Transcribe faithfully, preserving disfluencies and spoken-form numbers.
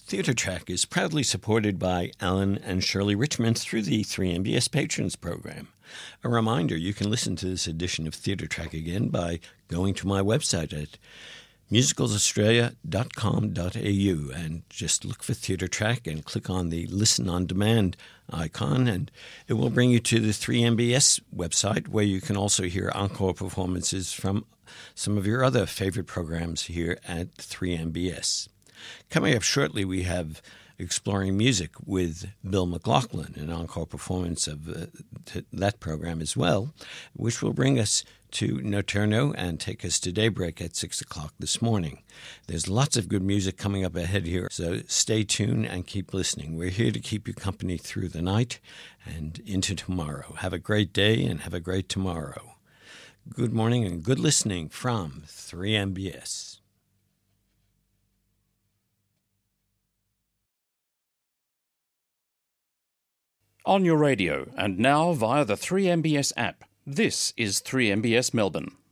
Theatre Track is proudly supported by Alan and Shirley Richmond through the three M B S Patrons program. A reminder, you can listen to this edition of Theatre Track again by going to my website at musicals australia dot com dot a u and just look for Theatre Track and click on the Listen on Demand icon, and it will bring you to the three M B S website, where you can also hear encore performances from some of your other favorite programs here at three M B S. Coming up shortly, we have Exploring Music with Bill McLaughlin, an encore performance of uh, t- that program as well, which will bring us to Noturno and take us to daybreak at six o'clock this morning. There's lots of good music coming up ahead here, so stay tuned and keep listening. We're here to keep you company through the night and into tomorrow. Have a great day and have a great tomorrow. Good morning and good listening from three M B S. On your radio and now via the three M B S app, this is three M B S Melbourne.